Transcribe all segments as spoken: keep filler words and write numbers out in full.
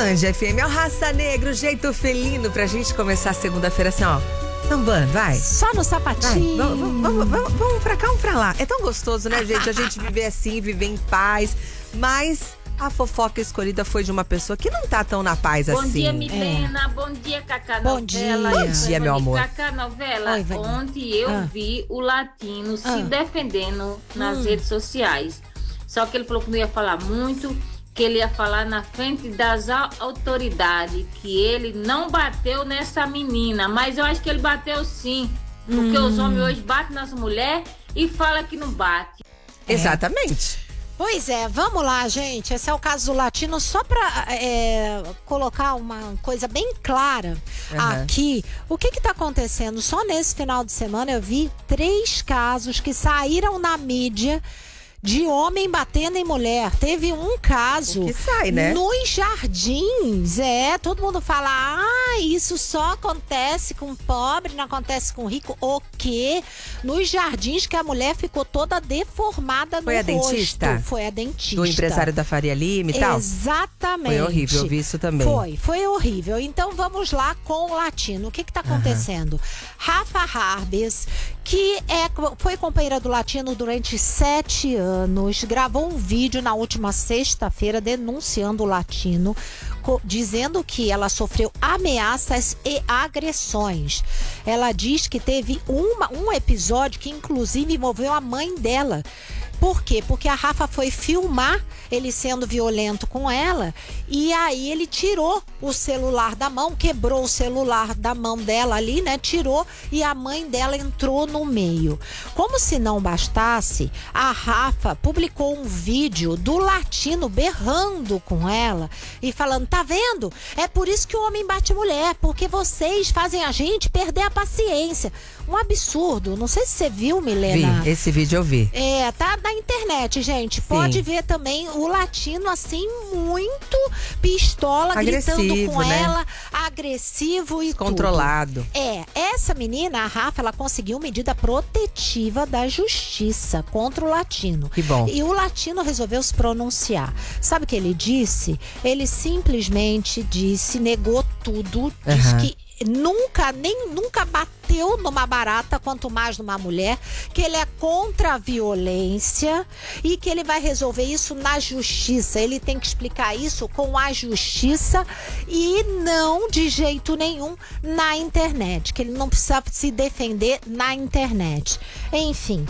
Band F M, é o Raça Negra, o jeito felino pra gente começar a segunda-feira assim, ó. Sambando, vai. Só no sapatinho. Vai, vamos, vamos, vamos, vamos pra cá, vamos pra lá. É tão gostoso, né, gente? A gente viver assim, viver em paz. Mas a fofoca escolhida foi de uma pessoa que não tá tão na paz bom assim. Bom dia, Milena. É. Bom dia, Cacá Bom Novela. dia. Bom dia, meu amor. Cacá Novela. Oi, ontem eu ah. vi o Latino ah. se defendendo nas hum. redes sociais. Só que ele falou que não ia falar muito, que ele ia falar na frente das autoridades, que ele não bateu nessa menina. Mas eu acho que ele bateu sim. Porque hum. os homens hoje batem nas mulheres e falam que não bate. É. Exatamente. Pois é, vamos lá, gente. Esse é o caso do Latino, só para é, colocar uma coisa bem clara uhum. aqui. O que está acontecendo? Só nesse final de semana eu vi três casos que saíram na mídia de homem batendo em mulher. Teve um caso que sai, né? nos Jardins. É, todo mundo fala, ah, isso só acontece com pobre, não acontece com rico. O quê? Nos Jardins, que a mulher ficou toda deformada Foi no a dentista? rosto. Foi a dentista. Do empresário da Faria Lima e tal? Exatamente. Foi horrível, eu vi isso também. Foi, foi horrível. Então vamos lá com o Latino. O que está acontecendo? Uhum. Rafa Harbes, que é, foi companheira do Latino durante sete anos, gravou um vídeo na última sexta-feira denunciando o Latino, dizendo que ela sofreu ameaças e agressões. Ela diz que teve uma, um episódio que inclusive envolveu a mãe dela. Por quê? Porque a Rafa foi filmar ele sendo violento com ela e aí ele tirou o celular da mão, quebrou o celular da mão dela ali, né? Tirou e a mãe dela entrou no meio. Como se não bastasse, a Rafa publicou um vídeo do Latino berrando com ela e falando, tá vendo? É por isso que o homem bate mulher, porque vocês fazem a gente perder a paciência. Um absurdo. Não sei se você viu, Milena. Vi, esse vídeo eu vi. É, tá na internet, gente. Sim. Pode ver também o Latino assim, muito pistola, agressivo, gritando com né? ela, agressivo e controlado. Tudo. É, essa menina, a Rafa, ela conseguiu medida protetiva da justiça contra o Latino. Que bom. E o Latino resolveu se pronunciar. Sabe o que ele disse? Ele simplesmente disse, negou tudo, uhum. Diz que nunca, nem nunca bateu numa barata, quanto mais numa mulher, que ele é contra a violência e que ele vai resolver isso na justiça. Ele tem que explicar isso com a justiça e não de jeito nenhum na internet, que ele não precisa se defender na internet. Enfim,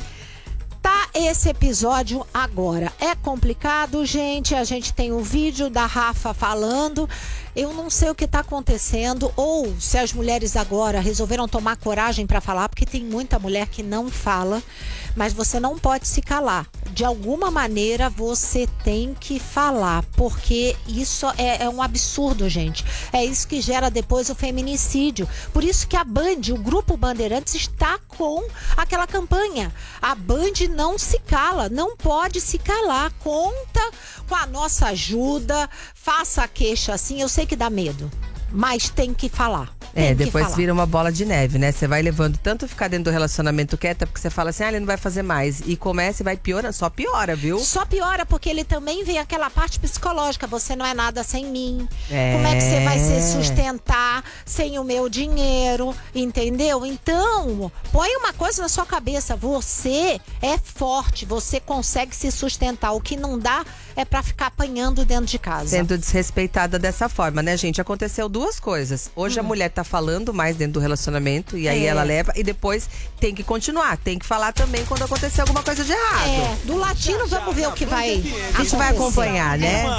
tá esse episódio agora. É complicado, gente. A gente tem o vídeo da Rafa falando. Eu não sei o que está acontecendo ou se as mulheres agora resolveram tomar coragem para falar, porque tem muita mulher que não fala, mas você não pode se calar. De alguma maneira você tem que falar, porque isso é, é um absurdo, gente. É isso que gera depois o feminicídio. Por isso que a Band, o Grupo Bandeirantes, está com aquela campanha. A Band não se cala, não pode se calar. Conta com a nossa ajuda, faça a queixa assim. Eu sei que dá medo, mas tem que falar. Tem é, depois falar. Vira uma bola de neve, né? Você vai levando tanto ficar dentro do relacionamento quieta, porque você fala assim, ah, ele não vai fazer mais. E começa e vai piorando, só piora, viu? Só piora, porque ele também vem aquela parte psicológica. Você não é nada sem mim. É. Como é que você vai se sustentar sem o meu dinheiro? Entendeu? Então, põe uma coisa na sua cabeça. Você é forte, você consegue se sustentar. O que não dá é pra ficar apanhando dentro de casa. Sendo desrespeitada dessa forma, né, gente? Aconteceu duas coisas. Hoje hum. a mulher tá falando mais dentro do relacionamento e aí é. ela leva e depois tem que continuar, tem que falar também quando acontecer alguma coisa de errado. É, do Latino vamos ver o que vai a gente vai acompanhar, né?